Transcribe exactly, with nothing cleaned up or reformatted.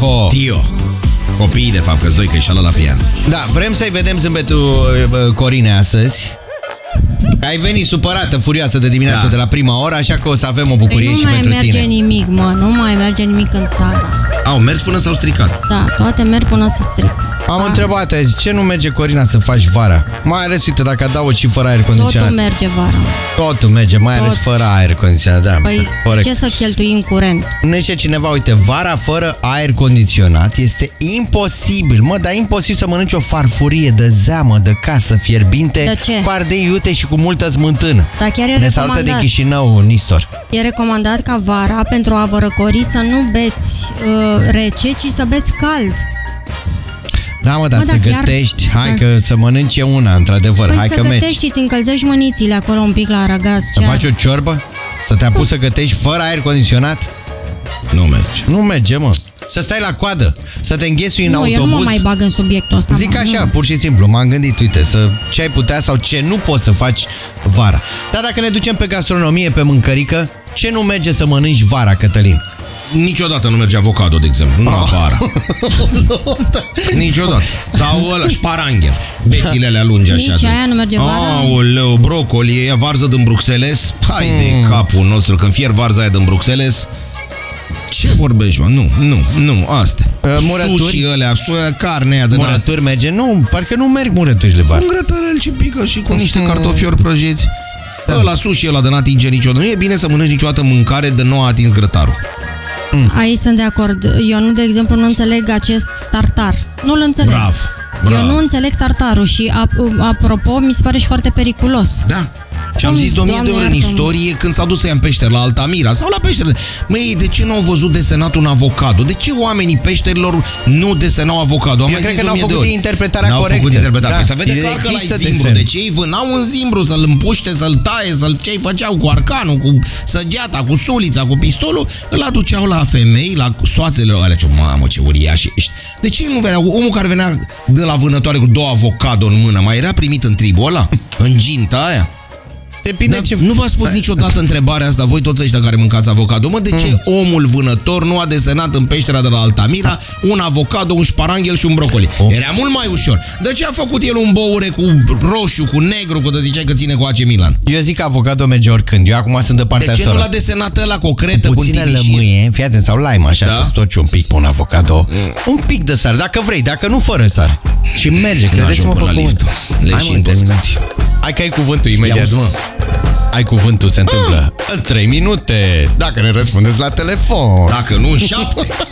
Ho. Tio. Copiii, de fapt, că-s doi, că-i șală la pian. Da, vrem să-i vedem zâmbetul Corine astăzi. Ai venit supărată, furioasă de dimineață, da, de la prima oră, așa că o să avem o bucurie păi și pentru tine. Nu mai merge nimic, mă, nu mai merge nimic în țară. Au mers până s-au stricat. Da, toate merg până să stric. Am da. întrebat azi, ce nu merge, Corina, să faci vara? Mai ales, uite, dacă adaug și fără aer condiționat. Totul merge vara. Totul merge, mai Tot. ales fără aer condiționat, da. Păi, corect. ce să cheltuim curent? Nu zice cineva, uite, vara fără aer condiționat este imposibil. Mă, dar imposibil să mănânci o farfurie de zeamă, de casă, fierbinte, De ce? cu ardei iute și cu multă smântână. Dar chiar e Ne salută recomandat. din Chișinău, Nistor. E recomandat ca vara, pentru a vă răcori, să nu beți uh, rece, ci să beți cald. Da, mă, dar Mă, să dar chiar- gătești, hai Da. că să mănânci e una, într-adevăr, Păi hai să că mergi. gătești, îți încălzești mânițile acolo un pic la aragaz. Să faci o ciorbă? Să te apuci să gătești fără aer condiționat? Nu merge. Nu merge, mă. Să stai la coadă, să te înghesui în Nu, autobuz. eu nu mă mai bag în subiectul ăsta. Zic mă, așa, nu. pur și simplu, m-am gândit, uite, să ce ai putea sau ce nu poți să faci vara. Dar dacă ne ducem pe gastronomie, pe mâncărică, ce nu merge să mănânci vara, Cătălin? Niciodată nu merge avocado, de exemplu. Nu la vara. Niciodată. Sau ăla, șparanghel. Bețile alea lungi așa. Nici aia nu merge vara? Aoleu, brocoli, e varză din Bruxelles. Hai Mm. de capul nostru, când fier varza aia din Bruxelles. Ce vorbești, mă? Nu, nu, nu, astea. Uh, murături? Sushi ălea, carnea aia din Murături merge? Nu, parcă nu merg murăturile vara. un grătărel ce pică și cu niște cartofiori prăjiți. Da. Ăla sushi ăla de n-atinge niciodată. Nu e bine să mănânci niciodată mâncare de nu a atins grătarul. Aici sunt de acord. Eu nu, de exemplu, nu înțeleg acest tartar. Nu-l înțeleg. Brav, brav. Eu nu înțeleg tartarul și, ap- apropo, mi se pare și foarte periculos. Da. Și am Cum, zis de o mie de Doamne ori în iartă-mă. istorie când s-a dus să ia în peșteri la Altamira sau la peșteri. Măi, de ce nu au văzut desenat un avocado? De ce oamenii peșterilor nu desenau avocado? Am Eu mai cred zis că de o n-au mie de făcut ori. interpretarea N-au corectă. făcut interpretarea. Da. Păi să vede clar că Există la zimbru. desen. Deci ei vânau în zimbru să-l împuște, să-l taie, să-l ce-i făceau cu arcanul, cu săgeata, cu sulița, cu pistolul, îl aduceau la femei, la soațele alea. Ce mamă, ce uriași ești. De ce nu venea? Omul care venea de la vânătoare cu două avocado în mână, mai era primit în tribul ăla? În ginta aia? Depinde Dar ce... nu v-ați spus niciodată întrebarea asta, voi toți ăștia care mâncați avocado? Mă, de ce mm. omul vânător nu a desenat în peștera de la Altamira un avocado, un șparanghel și un brocoli? Oh. Era mult mai ușor. De ce a făcut el un boure cu roșu, cu negru, cu te ziceai că ține cu A C Milan? Eu zic că avocado merge oricând. Eu acum sunt de partea De ce asta. nu l-a desenat ăla cu o cretă, cu Puțină un lămâie, fii atent, sau lime, așa, Da? să stoci un pic pe un avocado. Mm. Un pic de sare, dacă vrei, dacă nu, fără sare. Și merge, credeți-mă pe la cuvânt. lift. Leșin pe spate. Hai că ai cuvântul imediat. Ia-uzi, mă. Ai cuvântul, se întâmplă în trei minute, dacă ne răspundeți la telefon. Dacă nu, în șapte.